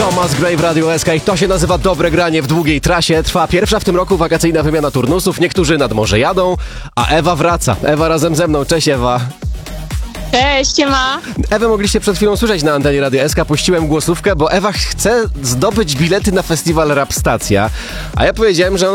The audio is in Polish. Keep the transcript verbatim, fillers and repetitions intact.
Thomas Gray w Radio S K i to się nazywa dobre granie w długiej trasie. Trwa pierwsza w tym roku wakacyjna wymiana turnusów. Niektórzy nad morze jadą, a Ewa wraca. Ewa razem ze mną. Cześć Ewa. Cześć, siema. Ewę mogliście przed chwilą słyszeć na antenie Radio S K. Puściłem głosówkę, bo Ewa chce zdobyć bilety na festiwal Rap Stacja. A ja powiedziałem, że ona